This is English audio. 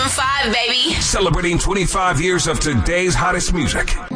107.5, baby. Celebrating 25 years of today's hottest music.